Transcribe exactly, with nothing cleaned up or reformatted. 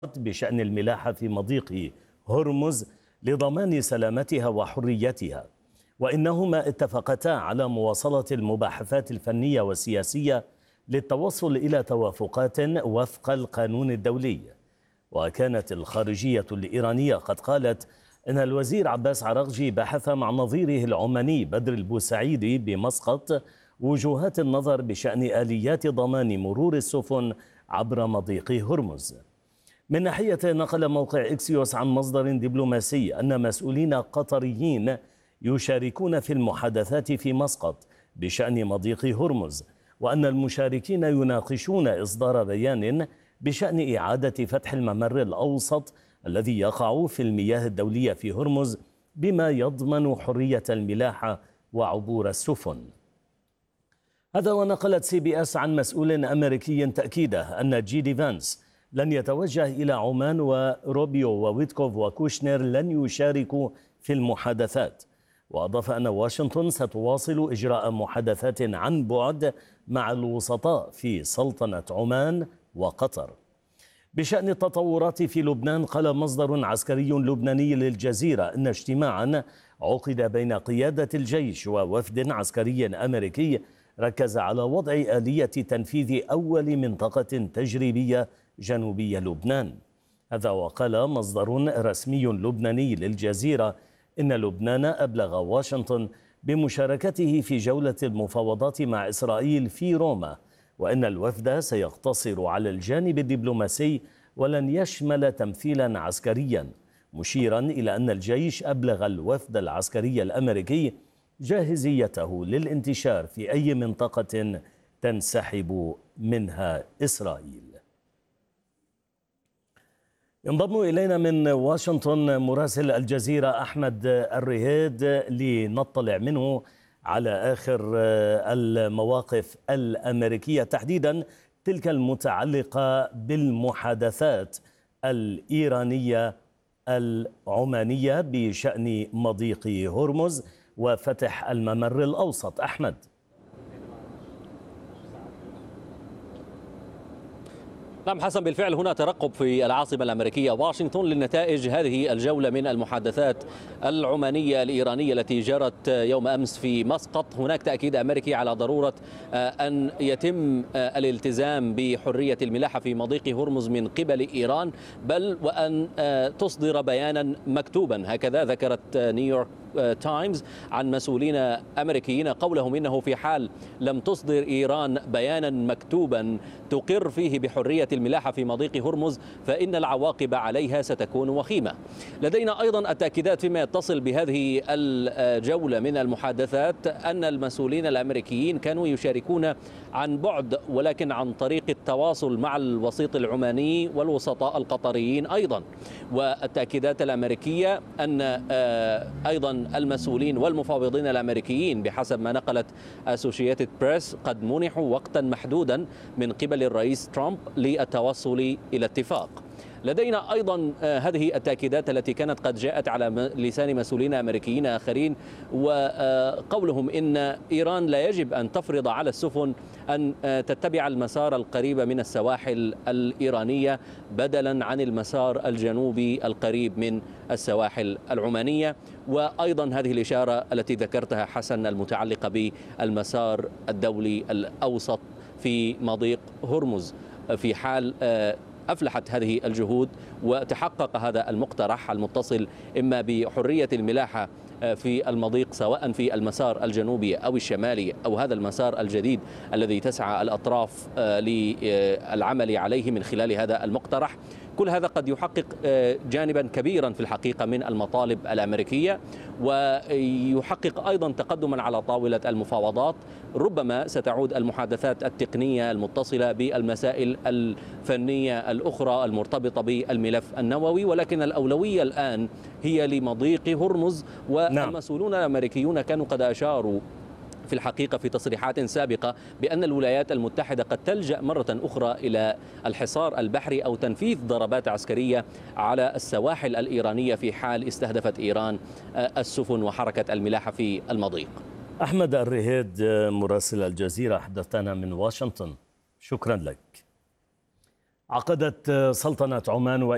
بشأن الملاحة في مضيق هرمز لضمان سلامتها وحريتها، وإنهما اتفقتا على مواصلة المباحثات الفنية والسياسية للتوصل إلى توافقات وفق القانون الدولي. وكانت الخارجية الإيرانية قد قالت أن الوزير عباس عراغجي بحث مع نظيره العماني بدر البوسعيدي بمسقط وجهات النظر بشأن آليات ضمان مرور السفن عبر مضيق هرمز. من ناحية نقل موقع إكسيوس عن مصدر دبلوماسي أن مسؤولين قطريين يشاركون في المحادثات في مسقط بشأن مضيق هرمز، وأن المشاركين يناقشون إصدار بيان بشأن إعادة فتح الممر الأوسط الذي يقع في المياه الدولية في هرمز بما يضمن حرية الملاحة وعبور السفن. هذا ونقلت سي بي اس عن مسؤول أمريكي تأكيده أن جيدي فانس لن يتوجه إلى عمان، وروبيو وويتكوف وكوشنير لن يشاركوا في المحادثات. وأضاف أن واشنطن ستواصل إجراء محادثات عن بعد مع الوسطاء في سلطنة عمان وقطر. بشأن التطورات في لبنان، قال مصدر عسكري لبناني للجزيرة أن اجتماعا عقد بين قيادة الجيش ووفد عسكري أمريكي ركز على وضع آلية تنفيذ أول منطقة تجريبية جنوبي لبنان. هذا وقال مصدر رسمي لبناني للجزيرة إن لبنان أبلغ واشنطن بمشاركته في جولة المفاوضات مع إسرائيل في روما، وأن الوفد سيقتصر على الجانب الدبلوماسي ولن يشمل تمثيلا عسكريا، مشيرا إلى أن الجيش أبلغ الوفد العسكري الأمريكي جاهزيته للانتشار في أي منطقة تنسحب منها إسرائيل. ينضم إلينا من واشنطن مراسل الجزيرة أحمد الرهيد لنطلع منه على آخر المواقف الأمريكية، تحديدا تلك المتعلقة بالمحادثات الإيرانية العمانية بشأن مضيق هرمز وفتح الممر الأوسط. أحمد. نعم حسن، بالفعل هنا ترقب في العاصمة الأمريكية واشنطن للنتائج هذه الجولة من المحادثات العمانية الإيرانية التي جرت يوم أمس في مسقط. هناك تأكيد أمريكي على ضرورة أن يتم الالتزام بحرية الملاحة في مضيق هرمز من قبل إيران، بل وأن تصدر بيانا مكتوبا. هكذا ذكرت نيويورك تايمز عن مسؤولين أمريكيين قولهم إنه في حال لم تصدر إيران بيانا مكتوبا تقر فيه بحرية الملاحة في مضيق هرمز فإن العواقب عليها ستكون وخيمة. لدينا أيضا التأكيدات فيما يتصل بهذه الجولة من المحادثات أن المسؤولين الأمريكيين كانوا يشاركون عن بعد، ولكن عن طريق التواصل مع الوسيط العماني والوسطاء القطريين أيضا. والتأكيدات الأمريكية أن أيضا المسؤولين والمفاوضين الأمريكيين بحسب ما نقلت أسوشيتد بريس قد منحوا وقتا محدودا من قبل الرئيس ترامب للتوصل إلى اتفاق. لدينا أيضا هذه التأكيدات التي كانت قد جاءت على لسان مسؤولين أمريكيين آخرين، وقولهم إن إيران لا يجب أن تفرض على السفن أن تتبع المسار القريب من السواحل الإيرانية بدلا عن المسار الجنوبي القريب من السواحل العمانية. وأيضا هذه الإشارة التي ذكرتها حسن المتعلقة بالمسار الدولي الأوسط في مضيق هرمز، في حال أفلحت هذه الجهود وتحقق هذا المقترح المتصل إما بحرية الملاحة في المضيق سواء في المسار الجنوبي أو الشمالي أو هذا المسار الجديد الذي تسعى الأطراف للعمل عليه من خلال هذا المقترح. كل هذا قد يحقق جانبا كبيرا في الحقيقة من المطالب الأمريكية، ويحقق أيضا تقدما على طاولة المفاوضات. ربما ستعود المحادثات التقنية المتصلة بالمسائل الفنية الأخرى المرتبطة بالملف النووي، ولكن الأولوية الآن هي لمضيق هرمز. والمسؤولون الأمريكيون كانوا قد أشاروا في الحقيقة في تصريحات سابقة بأن الولايات المتحدة قد تلجأ مرة أخرى إلى الحصار البحري أو تنفيذ ضربات عسكرية على السواحل الإيرانية في حال استهدفت إيران السفن وحركة الملاحة في المضيق. أحمد الرهيد مراسل الجزيرة حدثنا من واشنطن، شكرا لك. عقدت سلطنة عمان